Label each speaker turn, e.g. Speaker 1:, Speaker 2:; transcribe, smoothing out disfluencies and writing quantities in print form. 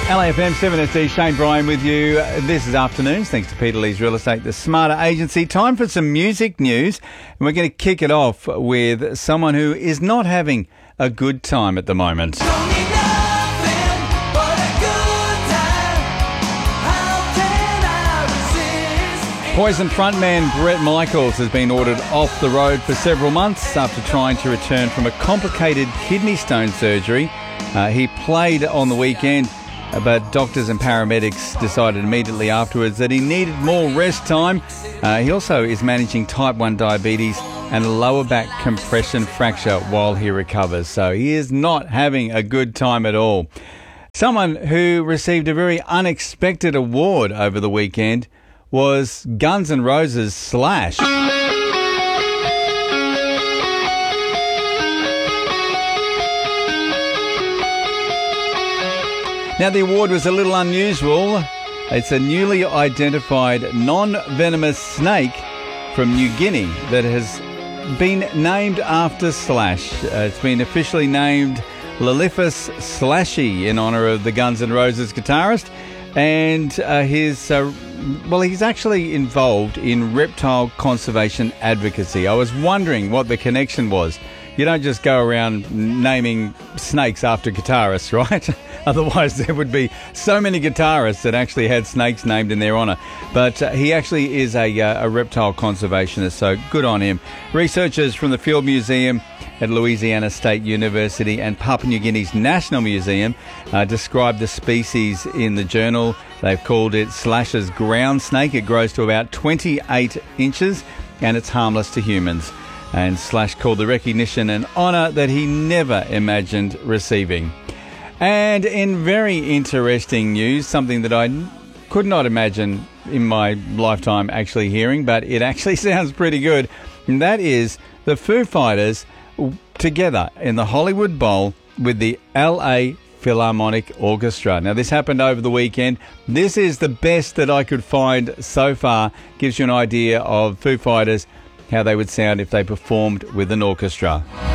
Speaker 1: LAFM 7SE, Shane Bryan with you. This is Afternoons, thanks to Peter Lee's Real Estate, the Smarter Agency. Time for some music news, and we're going to kick it off with someone who is not having a good time at the moment. Poison frontman Bret Michaels has been ordered off the road for several months after trying to return from a complicated kidney stone surgery. He played on the weekend, but doctors and paramedics decided immediately afterwards that he needed more rest time. He also is managing type 1 diabetes and a lower back compression fracture while he recovers. So he is not having a good time at all. Someone who received a very unexpected award over the weekend was Guns N' Roses' Slash. Now, the award was a little unusual. It's a newly identified non-venomous snake from New Guinea that has been named after Slash. It's been officially named Liliphus slashy in honour of the Guns N' Roses guitarist. And he's actually involved in reptile conservation advocacy. I was wondering what the connection was. You don't just go around naming snakes after guitarists, right? Otherwise, there would be so many guitarists that actually had snakes named in their honour. But he actually is a reptile conservationist, so good on him. Researchers from the Field Museum at Louisiana State University and Papua New Guinea's National Museum described the species in the journal. They've called it Slash's ground snake. It grows to about 28 inches and it's harmless to humans. And Slash called the recognition an honour that he never imagined receiving. And in very interesting news, something that I could not imagine in my lifetime actually hearing, but it actually sounds pretty good, and that is the Foo Fighters together in the Hollywood Bowl with the LA Philharmonic Orchestra. Now, this happened over the weekend. This is the best that I could find so far. Gives you an idea of Foo Fighters, how they would sound if they performed with an orchestra.